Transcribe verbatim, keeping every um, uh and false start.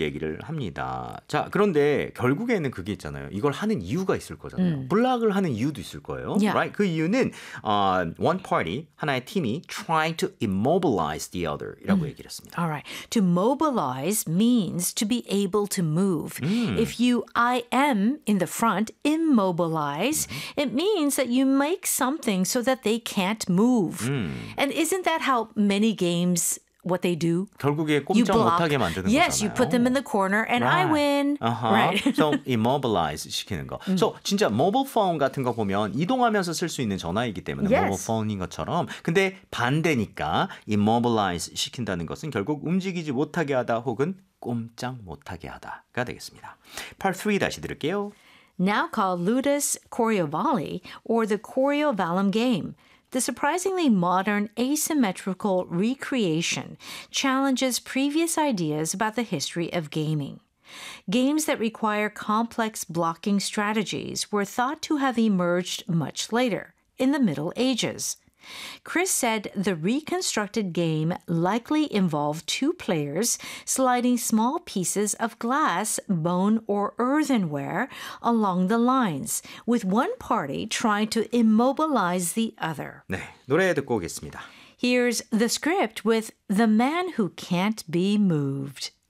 얘기를 합니다. 자, 그런데 결국에는 그게 있잖아요. 이걸 하는 이유가 있을 거잖아요. 음. 블락을 하는 이유도 있을 거예요. Yeah. Right? 그 이유는 uh, one party, 하나의 팀이 trying to immobilize the other 이라고 얘기를 했습니다. All right. To mobilize means to be able to move. If you I am in the front, immobilize, it means that you make something so that they can't move. And isn't that how many games what they do? 결국에 You 꼼짝 block. 못하게 만드는 Yes, 거잖아요. you put them in the corner and I win. Uh-huh. Right. So immobilize 시키는 거. So 진짜 mobile phone 같은 거 보면 이동하면서 쓸 수 있는 전화이기 때문에 Yes. mobile phone인 것처럼. 근데 반대니까 immobilize 시킨다는 것은 결국 움직이지 못하게 하다 혹은 꼼짝 못하게 하다가 되겠습니다. Part three 다시 들을게요. Now called Ludus Coriovalli or the Coriovalum game. The surprisingly modern asymmetrical recreation challenges previous ideas about the history of gaming. Games that require complex blocking strategies were thought to have emerged much later, in the Middle Ages. Chris said the reconstructed game likely involved two players sliding small pieces of glass, bone, or earthenware along the lines, with one party trying to immobilize the other. 네, 노래 듣고 오겠습니다. Here's the script with The Man Who Can't Be Moved.